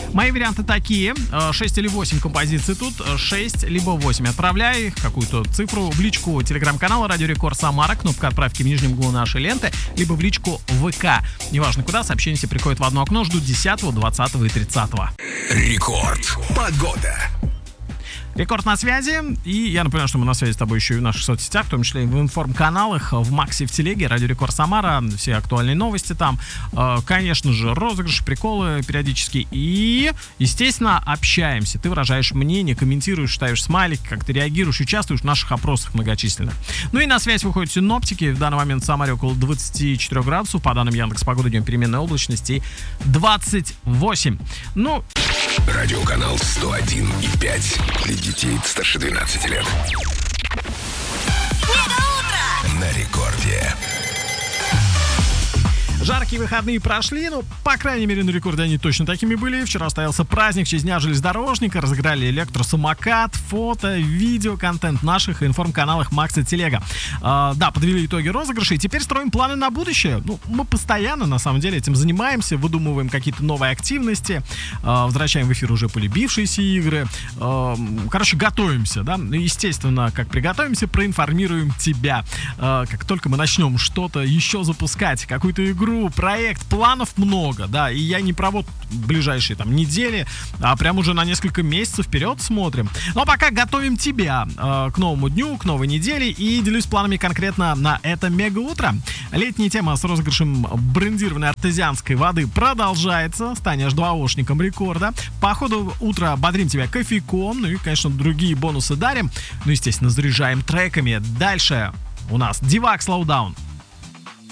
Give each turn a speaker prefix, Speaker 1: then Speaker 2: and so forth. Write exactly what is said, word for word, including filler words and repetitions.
Speaker 1: Мои варианты такие. шесть или восемь композиций тут. шесть либо восемь. Отправляй какую-то цифру в личку телеграм-канала Радио Рекорд Самара. Кнопка «Отправки» в нижнем углу нашей ленты. Либо в личку ВК. Неважно куда, сообщение все приходит в одно окно. Жду десятого, двадцатого и тридцатого.
Speaker 2: Рекорд. Погода.
Speaker 1: Рекорд на связи, и я напоминаю, что мы на связи с тобой еще и в наших соцсетях, в том числе и в информ-каналах, в Максе, в Телеге, Радио Рекорд Самара, все актуальные новости там, конечно же, розыгрыши, приколы периодически, и, естественно, общаемся. Ты выражаешь мнение, комментируешь, ставишь смайлик, как ты реагируешь, участвуешь в наших опросах многочисленных. Ну и на связь выходят синоптики, в данный момент в Самаре около двадцать четыре градусов, по данным Яндекс.Погоды, днем переменной облачности двадцать восемь. Ну...
Speaker 2: Радиоканал сто один и пять для детей старше двенадцати лет. На рекорде.
Speaker 1: Жаркие выходные прошли, но, по крайней мере, на рекорде они точно такими были. Вчера состоялся праздник в честь Дня железнодорожника, разыграли электросамокат, фото, видео, контент в наших информ-каналах Макс и Телега. А, да, подвели итоги розыгрыша, и теперь строим планы на будущее. Ну, мы постоянно, на самом деле, этим занимаемся, выдумываем какие-то новые активности, а, возвращаем в эфир уже полюбившиеся игры. А, короче, готовимся, да. Ну, естественно, как приготовимся, проинформируем тебя. А, как только мы начнем что-то еще запускать, какую-то игру, проект, планов много, да, и я не про вот ближайшие там недели, а прям уже на несколько месяцев вперед смотрим. Но пока готовим тебя э, к новому дню, к новой неделе, и делюсь планами конкретно на это мега-утро. Летняя тема с розыгрышем брендированной артезианской воды продолжается. Станешь двоошником рекорда. По ходу утра бодрим тебя кофейком, ну и, конечно, другие бонусы дарим. Ну, естественно, заряжаем треками. Дальше у нас Дивак Slowdown.